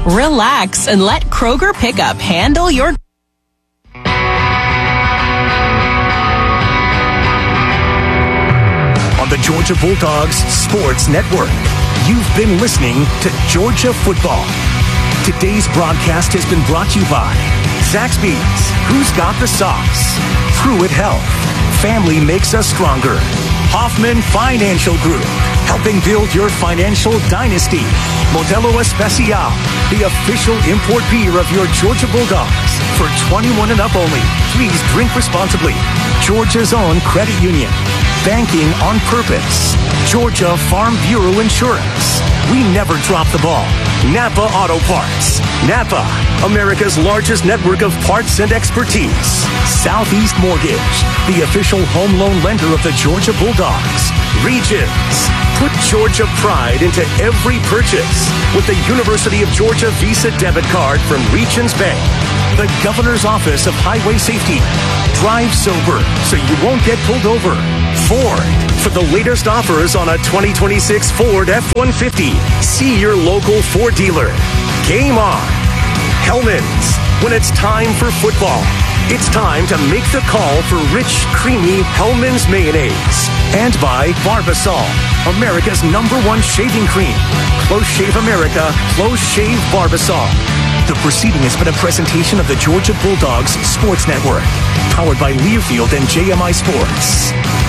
Relax and let Kroger Pickup handle your... On the Georgia Bulldogs Sports Network, you've been listening to Georgia Football. Today's broadcast has been brought to you by Zaxby's, Who's Got the Sauce, Pruitt Health, Family Makes Us Stronger, Hoffman Financial Group, helping build your financial dynasty, Modelo Especial, the official import beer of your Georgia Bulldogs, for 21 and up only. Please drink responsibly. Georgia's own credit union. Banking on purpose. Georgia Farm Bureau Insurance. We never drop the ball. Napa Auto Parts. Napa, America's largest network of parts and expertise. Southeast Mortgage, the official home loan lender of the Georgia Bulldogs. Regions. Put Georgia pride into every purchase with the University of Georgia Visa debit card from Regions Bank. The Governor's Office of Highway Safety. Drive sober so you won't get pulled over. Ford. For the latest offers on a 2026 Ford F-150, see your local Ford dealer. Game on. Hellman's. When it's time for football, it's time to make the call for rich, creamy Hellman's mayonnaise. And by Barbasol, America's #1 shaving cream. Close Shave America, Close Shave Barbasol. The proceeding has been a presentation of the Georgia Bulldogs Sports Network, powered by Learfield and JMI Sports.